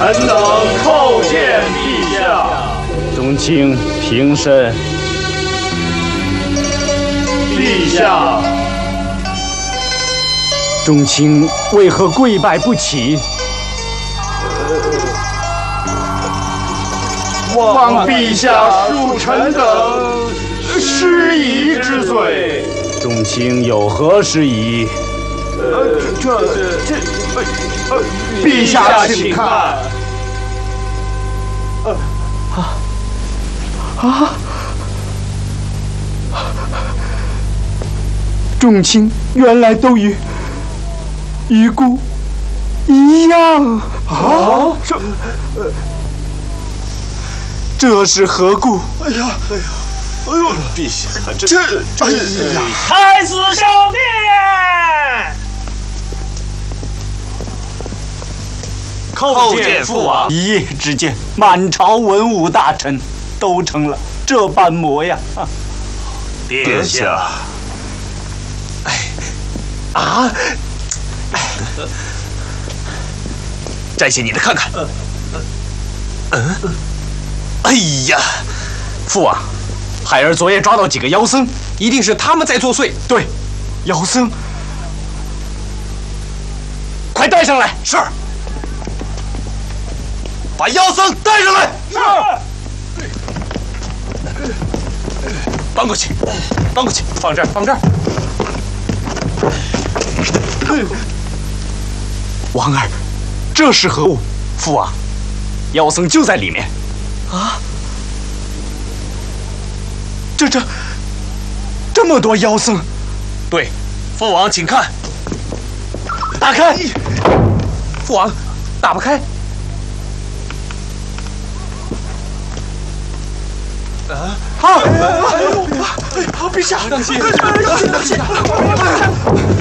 臣等叩见陛下。 宗卿平身。 陛下， 宗卿为何跪拜不起？ 望陛下恕臣等失仪之罪。 宗卿有何失仪？ 陛下请看。 众卿原来都与遗孤一样啊！ 这是何故？ 哎呦！陛下，这哎呀！ 太子上殿，叩见父王。 一夜之间，满朝文武大臣都成了这般模样。 殿下，摘下你的看看。哎呀，父王，孩儿昨夜抓到几个妖僧，一定是他们在作祟。 对，妖僧， 快带上来。是。把妖僧带上来。 是。 搬过去，搬过去，放这儿，放这儿。 王儿，这是何物？ 父王，妖僧就在里面。 啊！这么多妖僧。 对，父王请看。 打开。 父王，打不开。 陛下，当心！